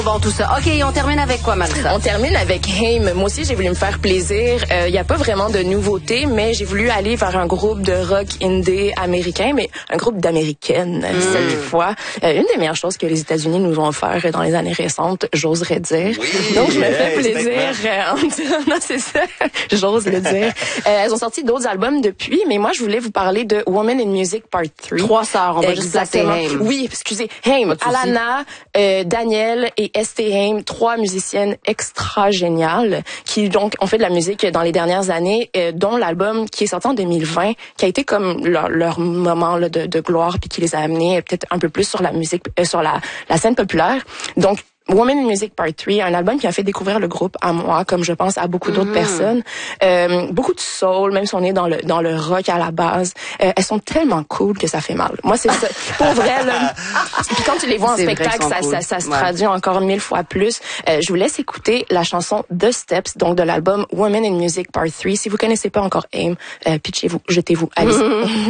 Bon, tout ça. OK, on termine avec quoi, Marissa? On termine avec Haim. Moi aussi, j'ai voulu me faire plaisir. Il y a pas vraiment de nouveauté, mais j'ai voulu aller vers un groupe de rock indé américain, mais un groupe d'américaines cette fois. Une des meilleures choses que les États-Unis nous ont offert dans les années récentes, j'oserais dire. Oui, donc, je me fais plaisir en disant, non, c'est ça, j'ose le dire. Elles ont sorti d'autres albums depuis, mais moi, je voulais vous parler de Woman in Music Part 3. 3 sœurs, on va juste placer Haim. Oui, excusez. Haim, Alana, Danielle et Estée Haim, 3 musiciennes extra géniales qui donc ont fait de la musique dans les dernières années, dont l'album qui est sorti en 2020, qui a été comme leur moment là, de gloire, puis qui les a amenés peut-être un peu plus sur la musique, sur la scène populaire. Donc Woman in Music Part 3, un album qui a fait découvrir le groupe à moi, comme je pense à beaucoup d'autres personnes. Beaucoup de soul, même si on est dans le rock à la base. Elles sont tellement cool que ça fait mal. Moi, c'est ça. Pour vrai, là. Puis quand tu les vois en spectacle, ça se traduit encore 1000 fois plus. Je vous laisse écouter la chanson The Steps, donc de l'album Woman in Music Part 3. Si vous connaissez pas encore Haim, pitchez-vous, jetez-vous, allez-y.